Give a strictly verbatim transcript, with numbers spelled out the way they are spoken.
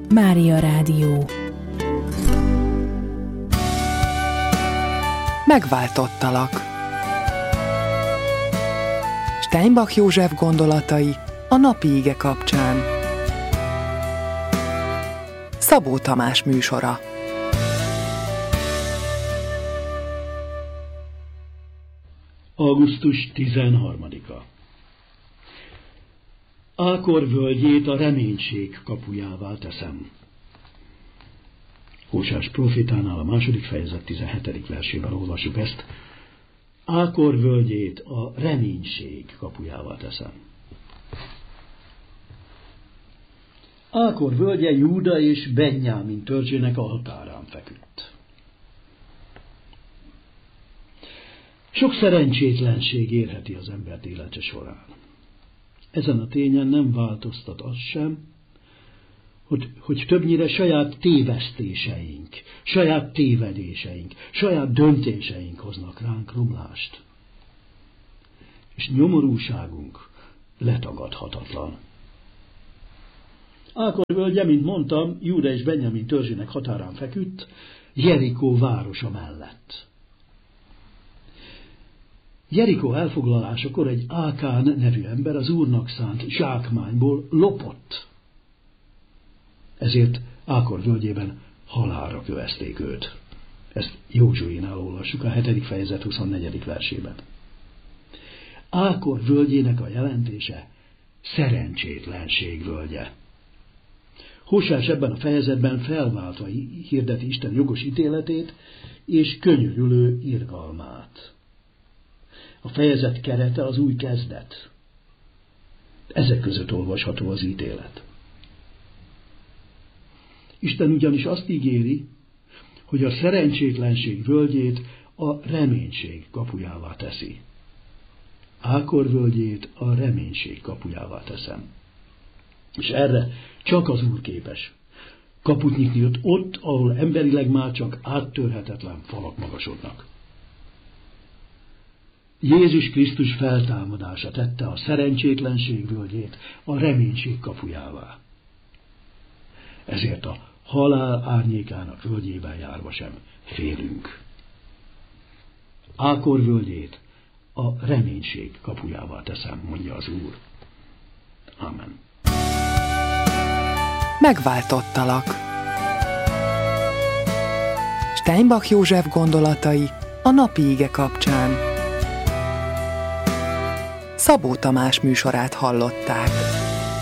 Mária Rádió. Megváltottalak. Steinbach József gondolatai a napi ige kapcsán. Szabó Tamás műsora. augusztus tizenharmadika. Ákor völgyét a reménység kapujává teszem. Hóseás profétánál a második fejezet tizenhetedik versében olvassuk ezt. Ákor völgyét a reménység kapujává teszem. Ákor völgye Júda és Benjámin törzsének a határán feküdt. Sok szerencsétlenség érheti az embert élete során. Ezen a tényen nem változtat az sem, hogy, hogy többnyire saját tévesztéseink, saját tévedéseink, saját döntéseink hoznak ránk romlást. És nyomorúságunk letagadhatatlan. Ákor völgye, mint mondtam, Júda és Benjamin törzsének határán feküdt, Jerikó városa mellett. Jerikó elfoglalásakor egy Ákán nevű ember az Úrnak szánt zsákmányból lopott. Ezért Ákor völgyében halálra kövezték őt. Ezt Józsuénál olvassuk a hetedik fejezet huszonnegyedik versében. Ákor völgyének a jelentése szerencsétlenség völgye. Hóseás ebben a fejezetben felváltva hirdeti Isten jogos ítéletét és könyörülő irgalmát. A fejezet kerete az új kezdet. Ezek között olvasható az ítélet. Isten ugyanis azt ígéri, hogy a szerencsétlenség völgyét a reménység kapujává teszi. Ákor völgyét a reménység kapujává teszem. És erre csak az Úr képes. Kaput nyitni ott, ahol emberileg már csak áttörhetetlen falak magasodnak. Jézus Krisztus feltámadása tette a szerencsétlenség völgyét a reménység kapujává. Ezért a halál árnyékának völgyében járva sem félünk. Ákor völgyét a reménység kapujává teszem, mondja az Úr. Amen. Megváltottalak. Steinbach József gondolatai a napi ige kapcsán. Szabó Tamás műsorát hallották.